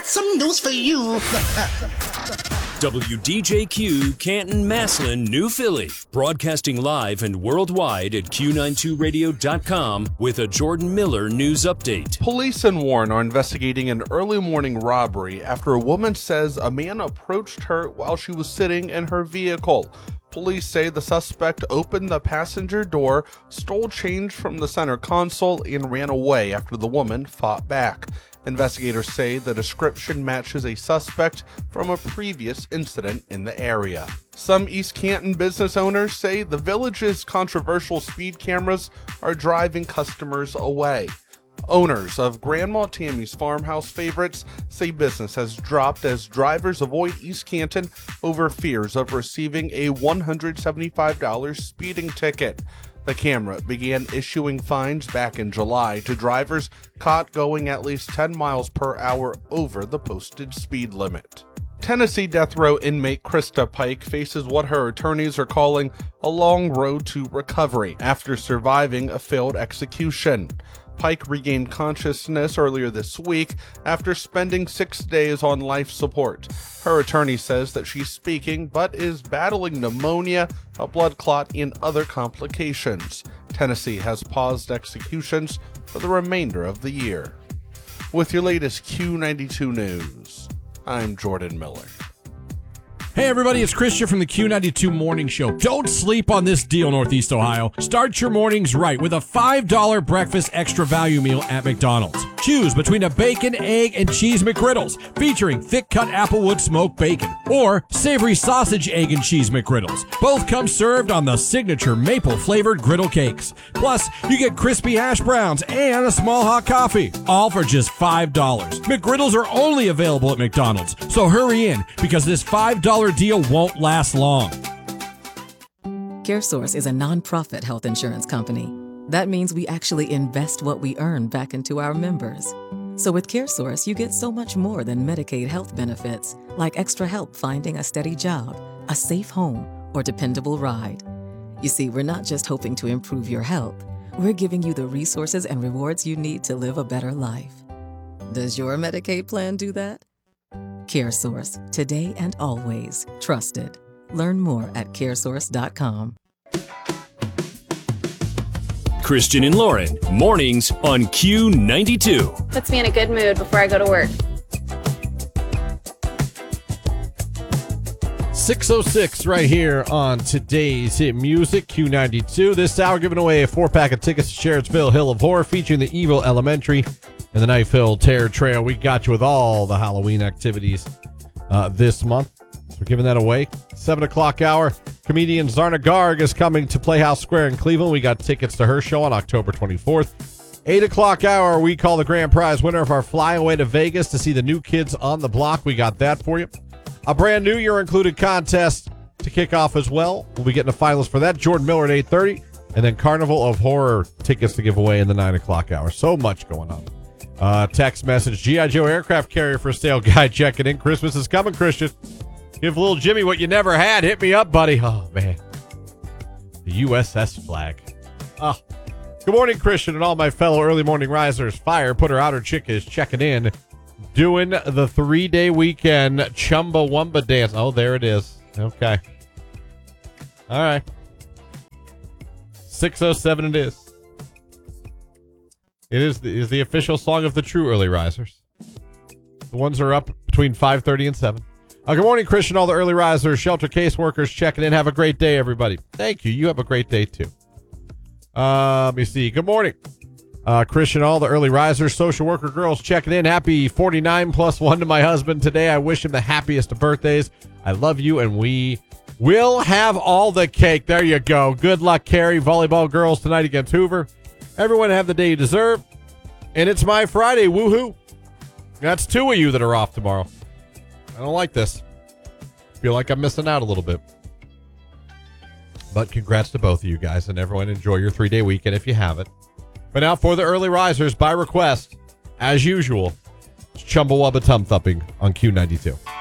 some news for you. WDJQ Canton, Massillon, New Philly. Broadcasting live and worldwide at Q92Radio.com with a Jordan Miller news update. Police in Warren are investigating an early morning robbery after a woman says a man approached her while she was sitting in her vehicle. Police say the suspect opened the passenger door, stole change from the center console, and ran away after the woman fought back. Investigators say the description matches a suspect from a previous incident in the area. Some East Canton business owners say the village's controversial speed cameras are driving customers away. Owners of Grandma Tammy's Farmhouse Favorites say business has dropped as drivers avoid East Canton over fears of receiving a $175 speeding ticket. The camera began issuing fines back in July to drivers caught going at least 10 miles per hour over the posted speed limit. Tennessee death row inmate Krista Pike faces what her attorneys are calling a long road to recovery after surviving a failed execution. Pike regained consciousness earlier this week after spending 6 days on life support. Her attorney says that she's speaking but is battling pneumonia, a blood clot, and other complications. Tennessee has paused executions for the remainder of the year. With your latest Q92 news, I'm Jordan Miller. Hey everybody, it's Christian from the Q92 Morning Show. Don't sleep on this deal, Northeast Ohio. Start your mornings right with a $5 breakfast extra value meal at McDonald's. Choose between a bacon, egg, and cheese McGriddles featuring thick-cut Applewood smoked bacon or savory sausage, egg, and cheese McGriddles. Both come served on the signature maple-flavored griddle cakes. Plus, you get crispy hash browns and a small hot coffee, all for just $5. McGriddles are only available at McDonald's, so hurry in because this $5 deal won't last long. CareSource is a nonprofit health insurance company. That means we actually invest what we earn back into our members. So with CareSource, you get so much more than Medicaid health benefits, like extra help finding a steady job, a safe home, or dependable ride. You see, we're not just hoping to improve your health. We're giving you the resources and rewards you need to live a better life. Does your Medicaid plan do that? CareSource, today and always trusted. Learn more at caresource.com. Christian and Lauren, mornings on Q92. Puts me in a good mood before I go to work. 6:06 right here on today's hit music, Q92. This hour giving away a 4-pack of tickets to Sherrittsville Hill of Horror featuring the Evil Elementary and the Knife Hill Terror Trail. We got you with all the Halloween activities this month. So we're giving that away. 7 o'clock hour, comedian Zarna Garg is coming to Playhouse Square in Cleveland. We got tickets to her show on October 24th. 8 o'clock hour, we call the grand prize winner of our fly away to Vegas to see the New Kids on the Block. We got that for you. A brand new year included contest to kick off as well. We'll be getting a finalist for that. Jordan Miller at 8:30. And then Carnival of Horror tickets to give away in the 9 o'clock hour. So much going on. Text message, G.I. Joe aircraft carrier for sale. Guy checking in. Christmas is coming, Christian. Give little Jimmy what you never had. Hit me up, buddy. Oh, man. The USS Flag. Oh. Good morning, Christian, and all my fellow early morning risers. Fire Putter Outer Chick is checking in. Doing the 3-day weekend Chumbawamba dance. Oh, there it is. Okay. All right. 6:07 it is. It is the official song of the true early risers. The ones that are up between 5:30 and 7. Good morning, Christian, all the early risers, shelter case workers checking in. Have a great day, everybody. Thank you. You have a great day, too. Let me see. Good morning. Christian, all the early risers, social worker girls checking in. Happy 49 plus 1 to my husband today. I wish him the happiest of birthdays. I love you, and we will have all the cake. There you go. Good luck, Carrie. Volleyball girls tonight against Hoover. Everyone have the day you deserve. And it's my Friday. Woohoo. That's 2 of you that are off tomorrow. I don't like this. Feel like I'm missing out a little bit. But congrats to both of you guys, and everyone enjoy your 3-day weekend if you have it. But now for the early risers, by request, as usual, it's Chumbawamba Tum Thumping on Q92.